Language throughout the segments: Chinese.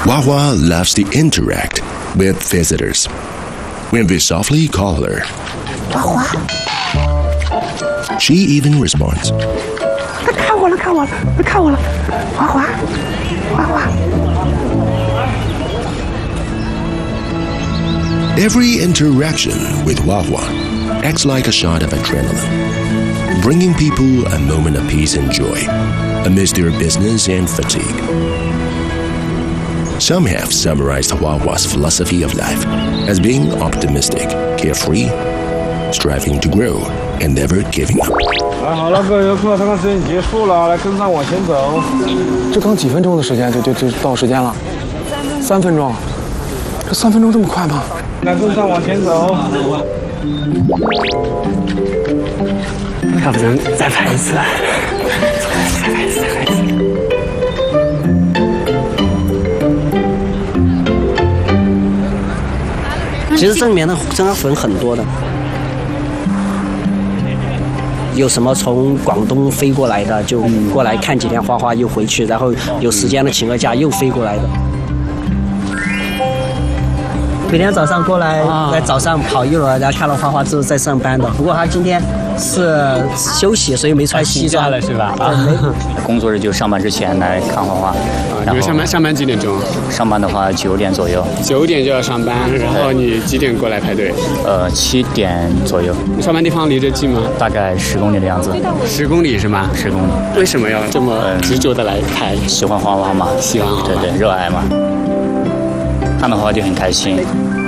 Wawa loves to interact with visitors. When we softly call her, Wawa, she even responds. 他看我了，看我了，他看我了，花花，花花。 Every interaction with Wawa acts like a shot of adrenaline, bringing people a moment of peace and joy amidst their business and fatigue. Some have summarized Wawa's philosophy of life as being optimistic, carefree, striving to grow, and never giving up. 好了，各位游客，参观时间结束了，来跟上往前走。 这刚几分钟的时间就到时间了，3分钟，这3分钟这么快吗？ 来跟上往前走。 要不咱再拍一次？再拍一次。 其实这里面的真的粉很多的。有什么从广东飞过来的，就过来看几天花花又回去，然后有时间了请个假又飞过来的。每天早上过来，早上跑一轮，然后看了花花之后再上班的。不过他今天是休息，所以没穿西装了是吧？ 工作日就上班之前来看花花。 你们上班几点钟？ 上班的话9点左右。 9点就要上班，然后你几点过来排队 ？7点左右。 你上班地方离这近吗？ 大概10公里的样子。 10公里是吗？10公里。为什么要这么执着的来拍？ 喜欢花花嘛？ 喜欢花花。 对，热爱嘛。看到花花就很开心。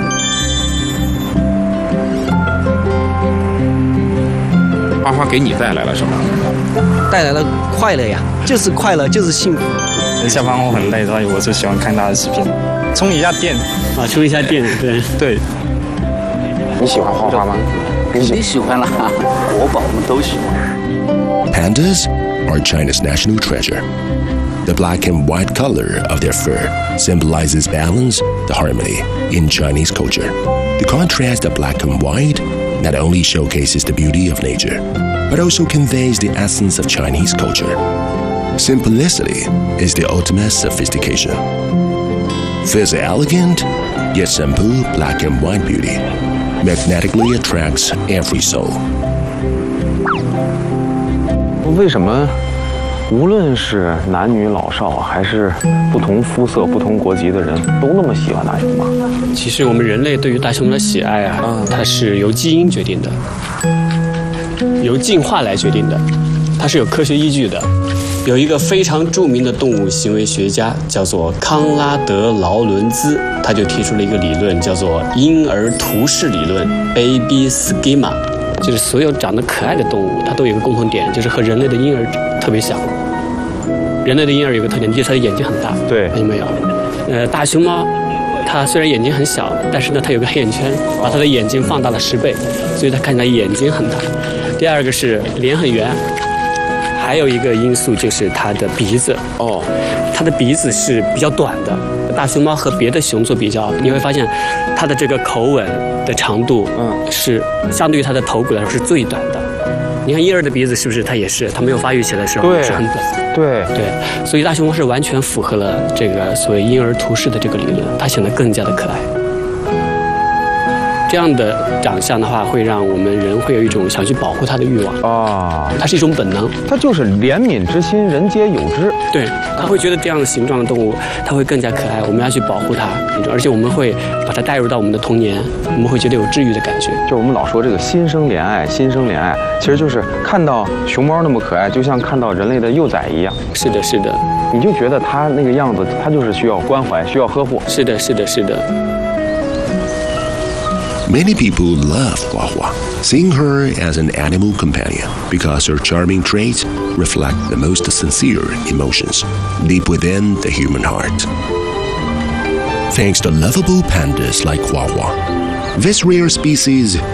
花花给你带来了什么？ 带来了快乐呀，就是快乐，就是幸福。 下班后很累的话，我就喜欢看他的视频，充一下电啊，充一下电，对。 你喜欢花花吗？ 肯定喜欢啦，我宝们都喜欢。 Pandas are China's national treasure. The black and white color of their fur symbolizes balance, the harmony in Chinese culture. The contrast of black and white not only showcases the beauty of nature, but also conveys the essence of Chinese culture. Simplicity is the ultimate sophistication. This elegant, yet simple black and white beauty magnetically attracts every soul. 为什么无论是男女老少，还是不同肤色、不同国籍的人，都那么喜欢大熊猫？ 其实我们人类对于大熊猫的喜爱它是由基因决定的，由进化来决定的，它是有科学依据的。有一个非常著名的动物行为学家叫做康拉德·劳伦兹，他就提出了一个理论，叫做婴儿图式理论 （Baby Schema）。就是所有长得可爱的动物，它都有一个共同点，就是和人类的婴儿特别像。人类的婴儿有个特点，就是它的眼睛很大。 对， 看见没有？大熊猫，它虽然眼睛很小，但是呢，它有个黑眼圈，把它的眼睛放大了10倍，所以它看起来眼睛很大。第二个是脸很圆，还有一个因素就是它的鼻子。它的鼻子是比较短的。大熊猫和别的熊做比较，你会发现它的这个口吻的长度，是相对于它的头骨来说是最短的。你看婴儿的鼻子是不是？它也是，它没有发育起来的时候是很短。 对， 所以大熊猫是完全符合了这个所谓婴儿图式的这个理论，它显得更加的可爱。这样的长相的话，会让我们人会有一种想去保护它的欲望它是一种本能， 它就是怜悯之心，人皆有之。 对，他会觉得这样的形状的动物，它会更加可爱，我们要去保护它，而且我们会把它带入到我们的童年，我们会觉得有治愈的感觉。 就我们老说这个心生怜爱，心生怜爱，其实就是看到熊猫那么可爱，就像看到人类的幼崽一样。 是的，是的， 你就觉得它那个样子，它就是需要关怀，需要呵护。 是的，是的，是的。 Many people love Wawa, seeing her as an animal companion because her charming traits reflect the most sincere emotions deep within the human heart. Thanks to lovable pandas like Wawa, this rare species